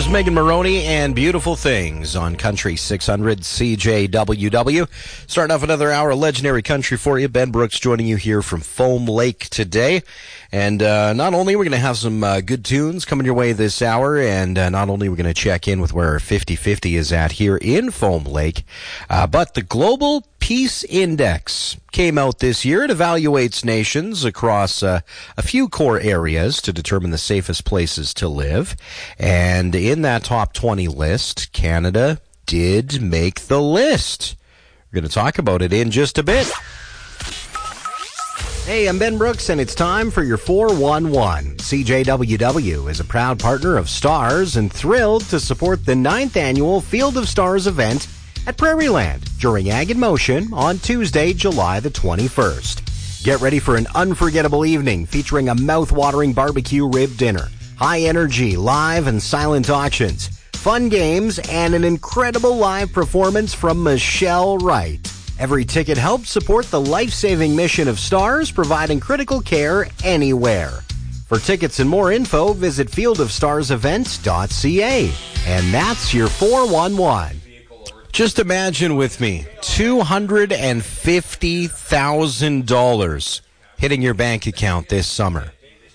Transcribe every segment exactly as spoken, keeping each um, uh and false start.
was Megan Maroney and Beautiful Things on Country six hundred C J W W. Starting off another hour of legendary country for you. Ben Brooks joining you here from Foam Lake today. And uh, not only are we going to have some uh, good tunes coming your way this hour, and uh, not only are we going to check in with where our fifty fifty is at here in Foam Lake, uh, but the Global Peace Index came out this year. It evaluates nations across uh, a few core areas to determine the safest places to live. And in that top twenty list, Canada did make the list. We're going to talk about it in just a bit. Hey, I'm Ben Brooks, and it's time for your four one one. C J W W is a proud partner of Stars and thrilled to support the ninth annual Field of Stars event at Prairieland during Ag in Motion on Tuesday, July the twenty-first. Get ready for an unforgettable evening featuring a mouth-watering barbecue rib dinner, high-energy live and silent auctions, fun games, and an incredible live performance from Michelle Wright. Every ticket helps support the life-saving mission of Stars, providing critical care anywhere. For tickets and more info, visit field of stars events dot c a. And that's your four one one. Just imagine with me, two hundred fifty thousand dollars hitting your bank account this summer.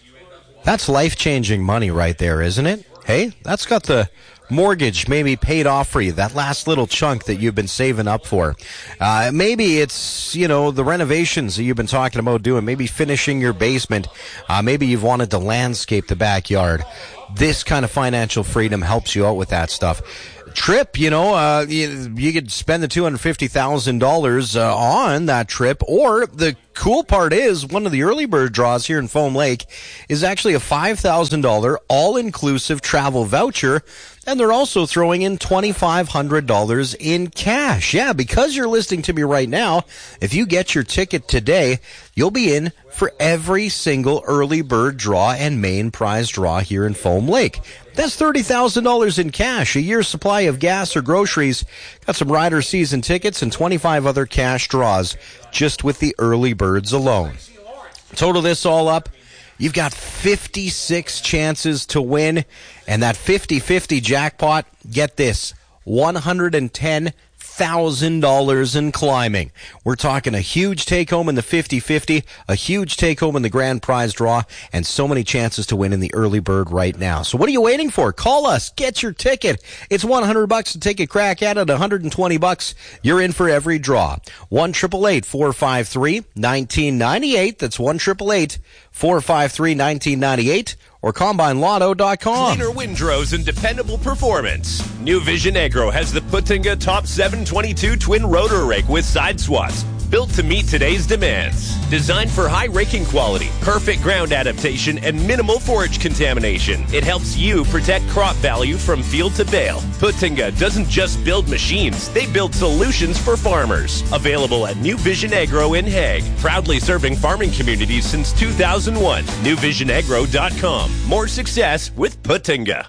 That's life-changing money right there, isn't it? Hey, that's got the mortgage maybe paid off for you, that last little chunk that you've been saving up for. Uh, maybe it's, you know, the renovations that you've been talking about doing, maybe finishing your basement. Uh, maybe you've wanted to landscape the backyard. This kind of financial freedom helps you out with that stuff. Trip, you know, uh, you, you could spend the two hundred fifty thousand dollars uh, on that trip, or the cool part is one of the early bird draws here in Foam Lake is actually a five thousand dollars all-inclusive travel voucher, and they're also throwing in twenty-five hundred dollars in cash. Yeah, because you're listening to me right now, if you get your ticket today, you'll be in for every single early bird draw and main prize draw here in Foam Lake. That's thirty thousand dollars in cash, a year's supply of gas or groceries. Got some rider season tickets and twenty-five other cash draws just with the early birds alone. Total this all up, you've got fifty-six chances to win, and that fifty fifty jackpot, get this, one hundred ten thousand dollars in climbing. We're talking a huge take-home in the fifty fifty, a huge take-home in the grand prize draw, and so many chances to win in the early bird right now. So what are you waiting for? Call us. Get your ticket. It's one hundred bucks to take a crack at it. one hundred twenty bucks. You're in for every draw. one eight eight eight, four five three, one nine nine eight. That's one eight eight eight, four five three, one nine nine eight. Or combine lotto dot com. Cleaner windrows and dependable performance. New Vision Agro has the Putinga Top seven twenty-two twin rotor rake with side swaths, built to meet today's demands. Designed for high raking quality, perfect ground adaptation, and minimal forage contamination. It helps you protect crop value from field to bale. Putinga doesn't just build machines, they build solutions for farmers. Available at New Vision Agro in Hague. Proudly serving farming communities since two thousand one. new vision agro dot com. More success with Putinga.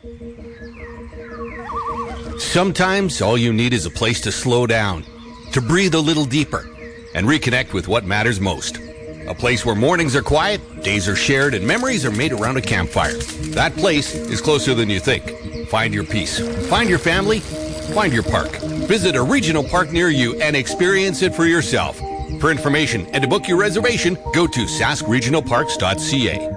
Sometimes all you need is a place to slow down, to breathe a little deeper, and reconnect with what matters most. A place where mornings are quiet, days are shared, and memories are made around a campfire. That place is closer than you think. Find your peace. Find your family. Find your park. Visit a regional park near you and experience it for yourself. For information and to book your reservation, go to sask regional parks dot c a.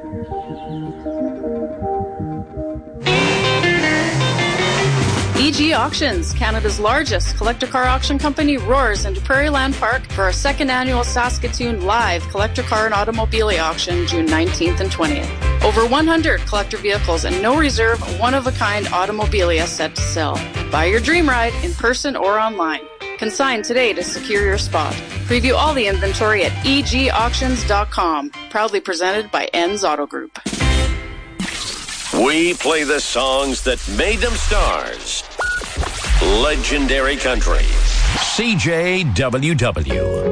E G Auctions, Canada's largest collector car auction company, roars into Prairieland Park for our second annual Saskatoon Live Collector Car and Automobilia Auction, June nineteenth and twentieth. Over one hundred collector vehicles and no reserve, one-of-a-kind automobilia set to sell. Buy your dream ride in person or online. Consign today to secure your spot. Preview all the inventory at e g auctions dot com. Proudly presented by Enns Auto Group. We play the songs that made them stars. Legendary Country. C J W W.